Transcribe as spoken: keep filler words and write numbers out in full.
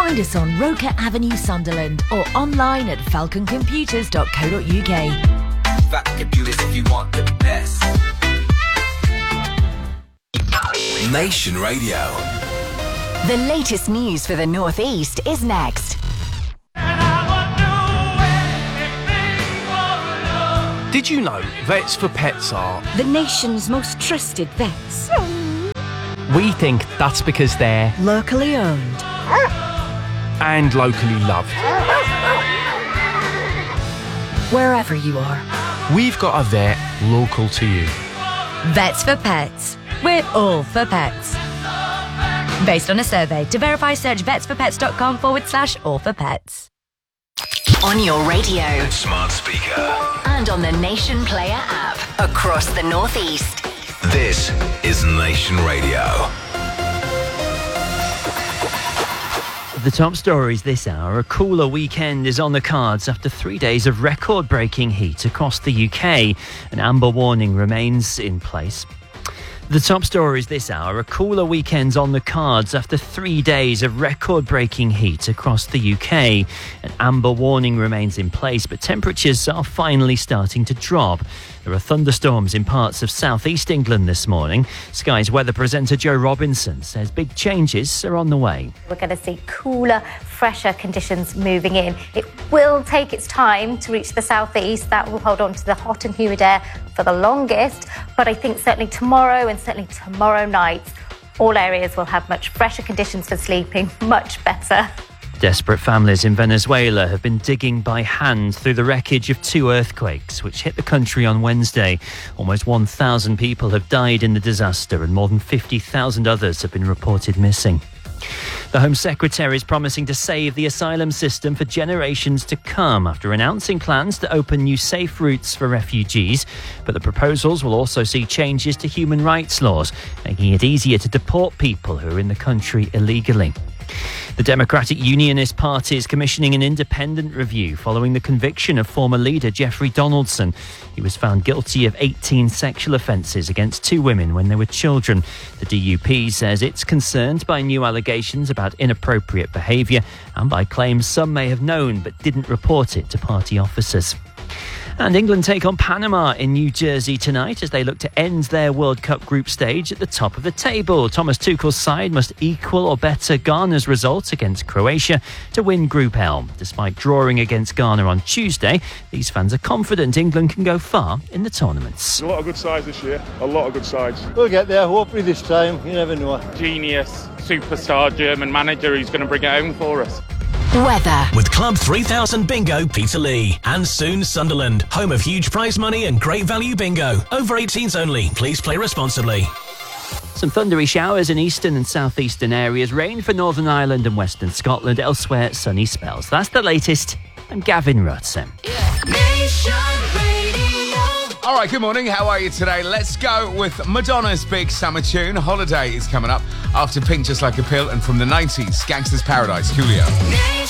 Find us on Roker Avenue, Sunderland, or online at falcon computers dot co dot uk. Falcon Computers if you want the best. Nation Radio. The latest news for the North East is next. Did you know Vets for Pets are the nation's most trusted vets? We think that's because they're Locally owned and locally loved. wherever you are. We've got a vet local to you. Vets for Pets. We're all for pets. Based on a survey. To verify, search vetsforpets.com forward slash all for pets. On your radio. Smart speaker. And on the Nation Player app. Across the North East. This is Nation Radio. The top stories this hour. A cooler weekend is on the cards after three days of record-breaking heat across the U K. An amber warning remains in place. The top stories this hour. A cooler weekend's on the cards after three days of record-breaking heat across the U K. An amber warning remains in place, but temperatures are finally starting to drop. There are thunderstorms in parts of southeast England this morning. Sky's weather presenter Joe Robinson says big changes are on the way. We're going to see cooler, fresher conditions moving in. It will take its time to reach the southeast. That will hold on to the hot and humid air for the longest. But I think certainly tomorrow and certainly tomorrow night, all areas will have much fresher conditions for sleeping, much better. Desperate families in Venezuela have been digging by hand through the wreckage of two earthquakes which hit the country on Wednesday. Almost one thousand people have died in the disaster and more than fifty thousand others have been reported missing. The Home Secretary is promising to save the asylum system for generations to come after announcing plans to open new safe routes for refugees. But the proposals will also see changes to human rights laws, making it easier to deport people who are in the country illegally. The Democratic Unionist Party is commissioning an independent review following the conviction of former leader Jeffrey Donaldson. He was found guilty of eighteen sexual offences against two women when they were children. The D U P says it's concerned by new allegations about inappropriate behaviour and by claims some may have known but didn't report it to party officers. And England take on Panama in New Jersey tonight as they look to end their World Cup group stage at the top of the table. Thomas Tuchel's side must equal or better Ghana's result against Croatia to win Group L. Despite drawing against Ghana on Tuesday, these fans are confident England can go far in the tournaments. A lot of good sides this year, a lot of good sides. We'll get there, hopefully this time, you never know. Genius, superstar German manager who's going to bring it home for us. Weather. With Club three thousand Bingo Peterlee. And soon Sunderland, home of huge prize money and great value bingo. Over eighteens only. Please play responsibly. Some thundery showers in eastern and southeastern areas. Rain for Northern Ireland and Western Scotland. Elsewhere, sunny spells. That's the latest. I'm Gavin Rutson. All right, good morning. How are you today? Let's go with Madonna's big summer tune. Holiday is coming up after Pink Just Like a Pill, and from the nineties, Gangsta's Paradise, Coolio.